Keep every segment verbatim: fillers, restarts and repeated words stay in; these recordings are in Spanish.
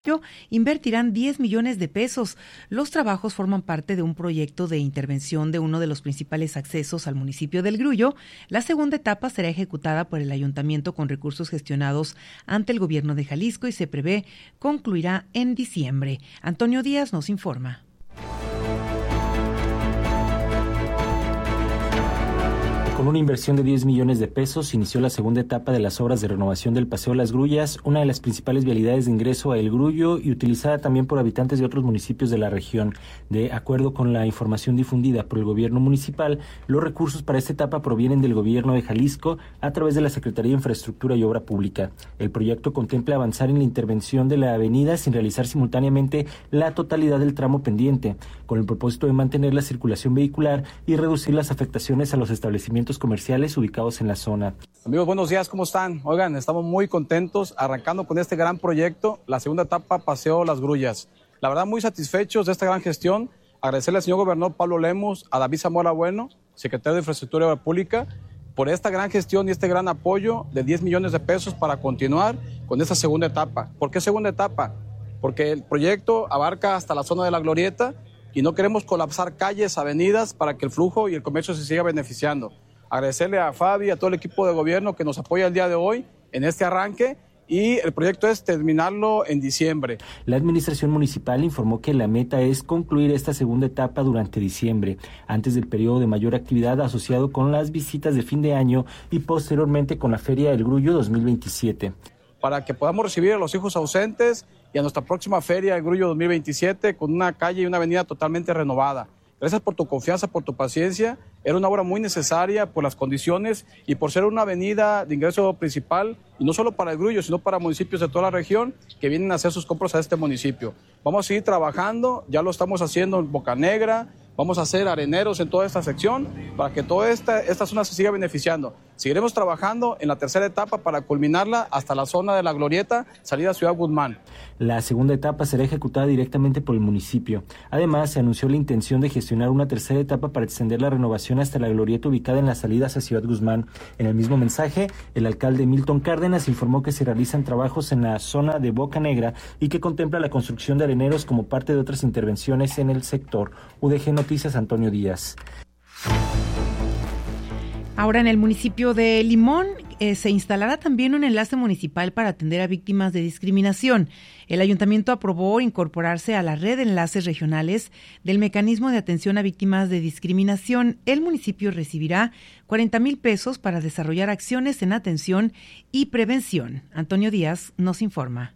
invertirán diez millones de pesos. Los trabajos forman parte de un proyecto de intervención de uno de los principales accesos al municipio del Grullo. La segunda etapa será ejecutada por el ayuntamiento con recursos gestionados ante el gobierno de Jalisco y se prevé concluirá en diciembre. Antonio Díaz nos informa. Con una inversión de diez millones de pesos, inició la segunda etapa de las obras de renovación del Paseo Las Grullas, una de las principales vialidades de ingreso a El Grullo y utilizada también por habitantes de otros municipios de la región. De acuerdo con la información difundida por el gobierno municipal, los recursos para esta etapa provienen del gobierno de Jalisco a través de la Secretaría de Infraestructura y Obra Pública. El proyecto contempla avanzar en la intervención de la avenida sin realizar simultáneamente la totalidad del tramo pendiente, con el propósito de mantener la circulación vehicular y reducir las afectaciones a los establecimientos comerciales ubicados en la zona. Amigos, buenos días, ¿cómo están? Oigan, estamos muy contentos arrancando con este gran proyecto, la segunda etapa Paseo Las Grullas. La verdad, muy satisfechos de esta gran gestión. Agradecerle al señor gobernador Pablo Lemos, a David Zamora Bueno, secretario de Infraestructura y Obra Pública, por esta gran gestión y este gran apoyo de diez millones de pesos para continuar con esta segunda etapa. ¿Por qué segunda etapa? Porque el proyecto abarca hasta la zona de la Glorieta y no queremos colapsar calles, avenidas para que el flujo y el comercio se siga beneficiando. Agradecerle a Fabi y a todo el equipo de gobierno que nos apoya el día de hoy en este arranque y el proyecto es terminarlo en diciembre. La administración municipal informó que la meta es concluir esta segunda etapa durante diciembre, antes del periodo de mayor actividad asociado con las visitas de fin de año y posteriormente con la Feria del Grullo dos mil veintisiete. Para que podamos recibir a los hijos ausentes y a nuestra próxima Feria del Grullo dos mil veintisiete con una calle y una avenida totalmente renovada. Gracias por tu confianza, por tu paciencia. Era una obra muy necesaria por las condiciones y por ser una avenida de ingreso principal, y no solo para el Grullo, sino para municipios de toda la región que vienen a hacer sus compras a este municipio. Vamos a seguir trabajando, ya lo estamos haciendo en Bocanegra, vamos a hacer areneros en toda esta sección para que toda esta, esta zona se siga beneficiando. Seguiremos trabajando en la tercera etapa para culminarla hasta la zona de la Glorieta, salida a Ciudad Guzmán. La segunda etapa será ejecutada directamente por el municipio. Además, se anunció la intención de gestionar una tercera etapa para extender la renovación hasta la Glorieta ubicada en las salidas a Ciudad Guzmán. En el mismo mensaje, el alcalde Milton Cárdenas informó que se realizan trabajos en la zona de Bocanegra y que contempla la construcción de areneros como parte de otras intervenciones en el sector. U D G Noticias, Antonio Díaz. Ahora, en el municipio de Limón eh, se instalará también un enlace municipal para atender a víctimas de discriminación. El ayuntamiento aprobó incorporarse a la red de enlaces regionales del mecanismo de atención a víctimas de discriminación. El municipio recibirá cuarenta mil pesos para desarrollar acciones en atención y prevención. Antonio Díaz nos informa.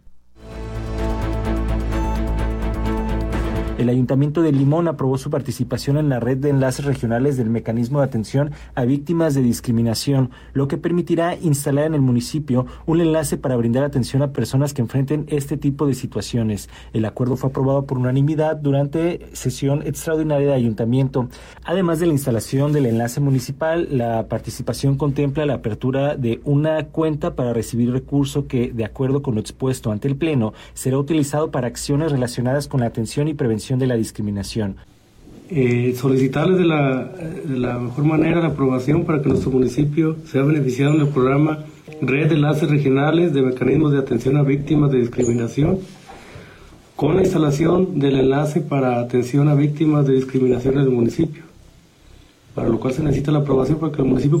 El Ayuntamiento de Limón aprobó su participación en la red de enlaces regionales del mecanismo de atención a víctimas de discriminación, lo que permitirá instalar en el municipio un enlace para brindar atención a personas que enfrenten este tipo de situaciones. El acuerdo fue aprobado por unanimidad durante sesión extraordinaria de Ayuntamiento. Además de la instalación del enlace municipal, la participación contempla la apertura de una cuenta para recibir recurso que, de acuerdo con lo expuesto ante el Pleno, será utilizado para acciones relacionadas con la atención y prevención de la discriminación. Eh, solicitarles de la, de la mejor manera la aprobación para que nuestro municipio sea beneficiado en el programa Red de Enlaces Regionales de Mecanismos de Atención a Víctimas de Discriminación, con la instalación del enlace para atención a víctimas de discriminación en el municipio, para lo cual se necesita la aprobación para que el municipio